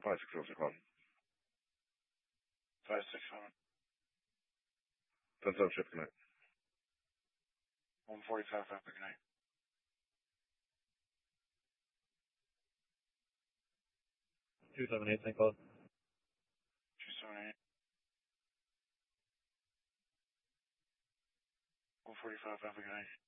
560 call. 567. 10-7 shift, good night. 145, have a good night. 278, St. Cloud. 278. 145, have a good night.